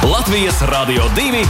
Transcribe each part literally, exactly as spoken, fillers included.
Latvijas Radio divi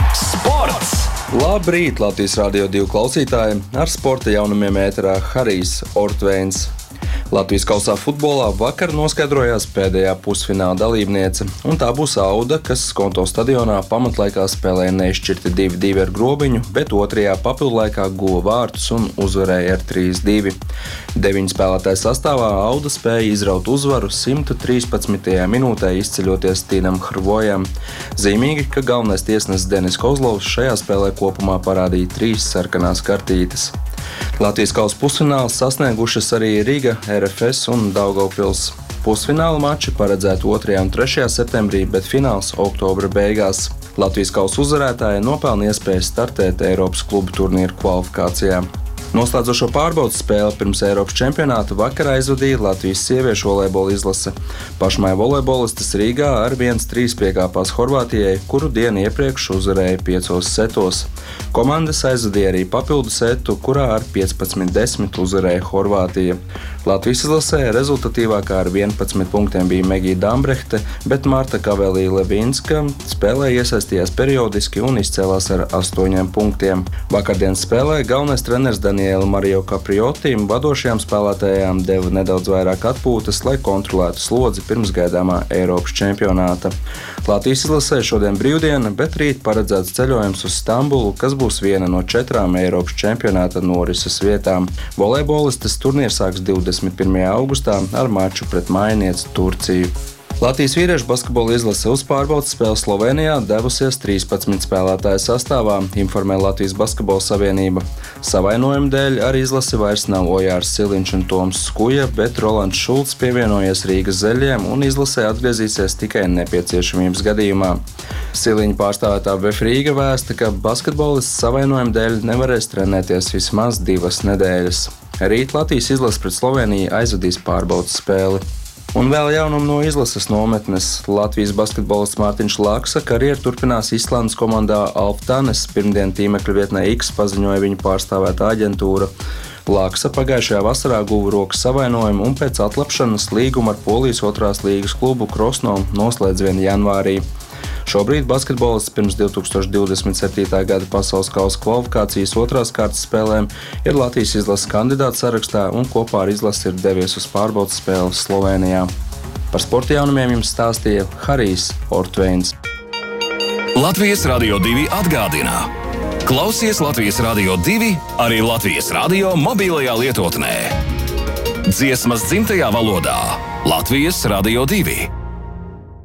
sports! Labrīt, Latvijas Radio divi klausītāji! Ar sporta jaunumiem ēterā Harijs Ortveins. Latvijas kausā futbolā vakar noskaidrojās pēdējā pusfināla dalībniece, un tā būs Auda, kas Skonto stadionā pamatlaikā spēlēja nešķirti divi divi ar Grobiņu, bet otrajā papildlaikā guva vārtus un uzvarēja ar trīs divi. Deviņu spēlētāju sastāvā Auda spēja izraut uzvaru simt trīspadsmitajā minūtē, izceļoties Tīnam Hrvojam. Zīmīgi, ka galvenais tiesnesis Denis Kozlovs šajā spēlē kopumā parādīja trīs sarkanās kartītes. Latvijas kausa pusfināls sasniegušas arī Riga, R F S un Daugavpils. Pusfināla mači paredzēti otrajā un trešajā septembrī, bet fināls oktobra beigās. Latvijas kausa uzvarētāji nopelna iespēju startēt Eiropas klubu turnīru kvalifikācijā. Noslēdzošo pārbaudes spēli pirms Eiropas čempionāta vakarā aizvadīja Latvijas sieviešu volejbola izlase. Pašmai volejbolistes Rīgā ar viens trīs piekāpās Horvātijai, kuru dienu iepriekš uzvarēja piecos setos. Komandas aizvadīja arī papildu setu, kurā ar piecpadsmit desmit uzvarēja Horvātija. Latvijas izlasē rezultatīvākā ar vienpadsmit punktiem bija Megija Dambrehte, bet Marta Kavelī-Levinska spēlē iesaistījās periodiski un izcēlās ar astoņiem punktiem. Vakardienas spēlē galvenais treneris Daniela Mario Caprioti vadošajām spēlētājām deva nedaudz vairāk atpūtas, lai kontrolētu slodzi pirms gaidāmā Eiropas čempionāta. Latvijas izlasē šodien brīvdiena, bet rīt paredzēts ceļojums uz Stambulu, kas būs viena no četrām Eiropas čempionāta norises vietām. Volejbolistes turnīrs sāks divdesmit pirmajā augustā ar maču pret mājinieci Turciju. Latvijas vīriešu basketbola izlase uz pārbaudes spēli Slovenijā devusies trīspadsmit spēlētāju sastāvā, informē Latvijas basketbola savienība. Savainojumu dēļ arī izlase vairs nav Ojārs Siliņš un Toms Skuja, bet Rolands Šulcs pievienojies Rīgas Zeļiem un izlasē atgriezīsies tikai nepieciešamības gadījumā. Siliņa pārstāvētā B F Rīga vēsta, ka basketbolists savainojumu dēļ nevarēs trenēties vismaz divas nedēļas. Rīt Latvijas izlase pret Sloveniju aizvadīs pārbaudes spēli. Un vēl jaunumu no izlases nometnes. Latvijas basketbolists Mārtiņš Laksa karjeru turpinās Islandes komandā Alftanes. Pirmdien tīmekļa vietnē X paziņoja viņu pārstāvētā aģentūra. Laksa pagājušajā vasarā guva rokas savainojumu un pēc atlapšanas līgumu ar Polijas otrās līgas klubu Krosno noslēdz vien janvārī. Šobrīd basketbolists pirms divi tūkstoši divdesmit septītā gada pasaules kausa kvalifikācijas otrās kārtas spēlēm ir Latvijas izlases kandidātu sarakstā un kopā ar izlasi ir devies uz pārbaudes spēli Slovenijā. Par sporta jaunumiem jums stāstīja Harijs Ortveins. Latvijas Radio divi atgādina. Klausies Latvijas Radio divi arī Latvijas radio mobilajā lietotnē. Dziesmas dzimtajā valodā Latvijas Radio divi.